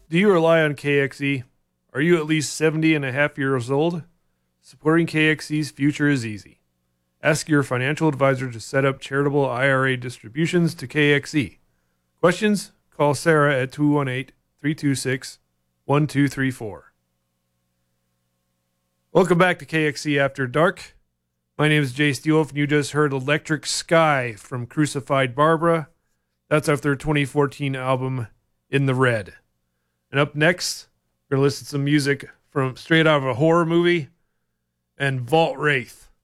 Do you rely on KXE? Are you at least 70 and a half years old? Supporting KXE's future is easy. Ask your financial advisor to set up charitable IRA distributions to KXE. Questions? Call Sarah at 218-326-1234. Welcome back to KXE After Dark. My name is Jay Steelhoff, and you just heard Electric Sky from Crucified Barbara. That's off their 2014 album, In the Red. And up next, we're going to listen to some music from straight out of a horror movie and Vault Wraith.